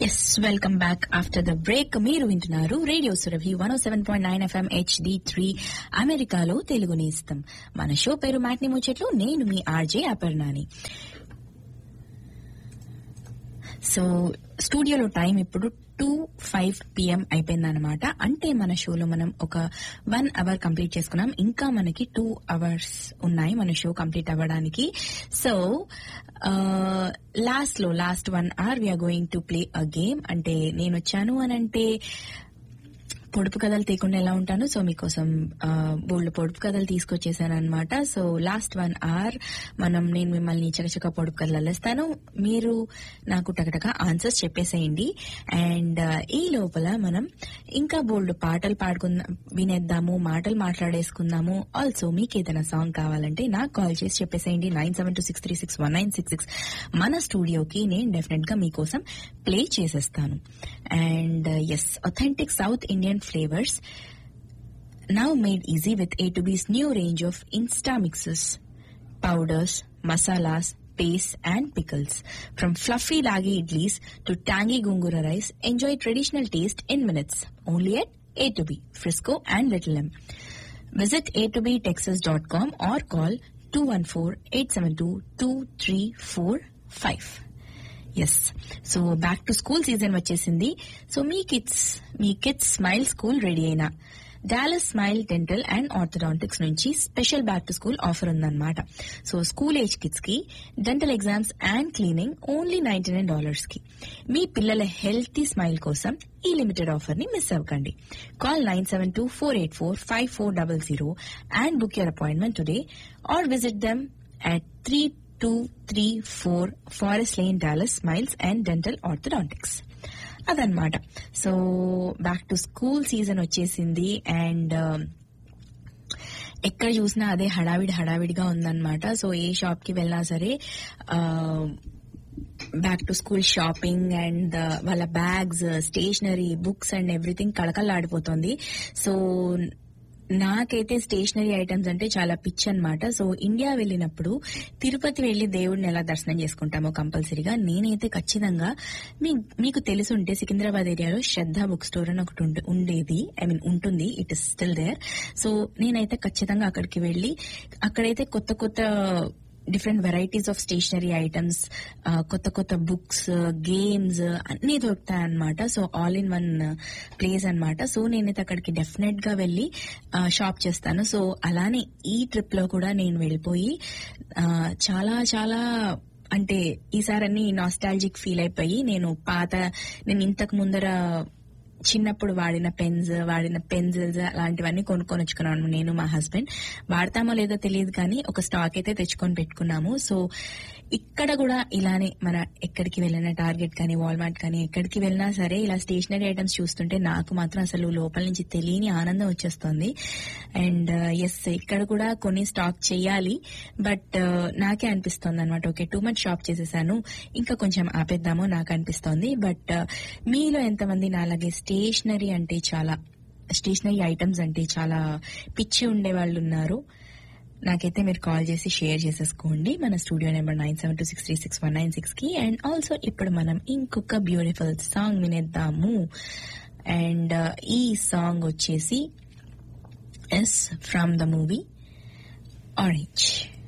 Yes welcome back after the break. మీరు వింటున్నారు radio Surabhi 107.9 FM HD3 అమెరికాలో తెలుగు నేస్తం. మన షో పేరు మ్యాట్ని ముచ్చట్లు. నేను మీ ఆర్జే అపర్ణాని. సో స్టూడియోలో టైం ఇప్పుడు 2:05 PM అయిపోయిందన్నమాట. అంటే మన షోలో మనం ఒక 1 hour కంప్లీట్ చేసుకున్నాం. ఇంకా మనకి 2 hours ఉన్నాయి మన షో కంప్లీట్ అవ్వడానికి. So last 1 hour we are going to play a game. అంటే నేను వచ్చాను అనంటే పొడుపు కథలు తీయకుండా ఎలా ఉంటాను. సో మీకోసం బోల్డ్ పొడుపు కథలు తీసుకొచ్చేసాను అనమాట. సో లాస్ట్ 1 hour నేను మిమ్మల్ని చకచక పొడుపు కథలు అల్లేస్తాను. మీరు నాకు టకటక ఆన్సర్స్ చెప్పేసేయండి. అండ్ ఈ లోపల మనం ఇంకా బోల్డ్ పాటలు వినేద్దాము, మాటలు మాట్లాడేసుకుందాము. ఆల్సో మీకు ఏదైనా సాంగ్ కావాలంటే నాకు కాల్ చేసి చెప్పేసేయండి. 972-636-1966 మన స్టూడియోకి నేను డెఫినెట్ గా మీకోసం ప్లే చేసేస్తాను. And yes, authentic South Indian flavors now made easy with A2B's new range of Insta mixes, powders, masalas, paste and pickles. From fluffy ragi idlis to tangy gungura rice, enjoy traditional taste in minutes. Only at A2B, Frisco and Little M. Visit a2btexas.com or call 214-872-2345. Yes, so back to school season వచ్చేసింది. So మీ kids smile school ready అయినా Dallas smile dental and orthodontics నుంచి special back to school offer ఉందన్నమాట. So school age kids కి dental exams and cleaning only $99 కి. మీ పిల్లల healthy smile కోసం ఈ limited offer ని మిస్ అవ్వకండి. Call 972-484-5400 and book your appointment today are visit them at 3234 Forest Lane, Dallas, Smiles and Dental Orthodontics. అదనమాట. So back to school season వచ్చేసింది. And ఎక్కడ చూసినా అదే హడావిడిగా ఉందన్నమాట. సో ఏ షాప్ కి వెళ్ళినా సరే back to school shopping and వాళ్ళ bags, stationery, books and everything కళకళలాడిపోతుంది. So నాకైతే స్టేషనరీ ఐటమ్స్ అంటే చాలా పిచ్చి అనమాట. సో ఇండియా వెళ్ళినప్పుడు తిరుపతి వెళ్లి దేవుడిని ఎలా దర్శనం చేసుకుంటామో కంపల్సరీగా నేనైతే ఖచ్చితంగా మీకు తెలుసుంటే సికింద్రాబాద్ ఏరియాలో శ్రద్ధ బుక్ స్టోర్ అని ఒకటి ఉంటుంది. It is still there. So నేనైతే ఖచ్చితంగా అక్కడికి వెళ్లి అక్కడైతే కొత్త different varieties of stationery items, కొత్త బుక్స్, గేమ్స్ అన్ని దొరుకుతాయి అనమాట. So all in one place అనమాట. సో నేనైతే అక్కడికి డెఫినెట్ గా వెళ్లి షాప్ చేస్తాను. సో అలానే ఈ ట్రిప్ లో కూడా నేను వెళ్ళిపోయి చాలా అంటే ఈసారి అన్ని నాస్టాలజిక్ ఫీల్ అయిపోయి నేను ఇంతకు ముందర చిన్నప్పుడు వాడిన పెన్సిల్స్ అలాంటివన్నీ కొనుక్కొని వచ్చుకున్నాను. నేను మా హస్బెండ్ వాడతామో లేదో తెలియదు కానీ ఒక స్టాక్ అయితే తెచ్చుకొని పెట్టుకున్నాము. సో ఇక్కడ కూడా ఇలానే మన ఎక్కడికి వెళ్ళిన టార్గెట్ కానీ వాల్మార్ట్ కానీ ఎక్కడికి వెళ్ళినా సరే ఇలా స్టేషనరీ ఐటమ్స్ చూస్తుంటే నాకు మాత్రం అసలు లోపల నుంచి తెలియని ఆనందం వచ్చేస్తుంది. అండ్ ఎస్, ఇక్కడ కూడా కొన్ని స్టాక్ చేయాలి. బట్ నాకే అనిపిస్తుంది అనమాట, ఓకే టూ మచ్ షాప్ చేసేసాను, ఇంకా కొంచెం ఆపేద్దామో నాకు అనిపిస్తోంది. బట్ మీలో ఎంతమంది నాలాగే స్టేషనరీ ఐటమ్స్ అంటే చాలా పిచ్చి ఉండే వాళ్ళు ఉన్నారు? నాకైతే మీరు కాల్ చేసి షేర్ చేసేసుకోండి మన స్టూడియో నెంబర్ 972-636-1966 కి. అండ్ ఆల్సో ఇప్పుడు మనం ఇంకొక బ్యూటిఫుల్ సాంగ్ వినేద్దాము. అండ్ ఈ సాంగ్ వచ్చేసి yes from the movie orange.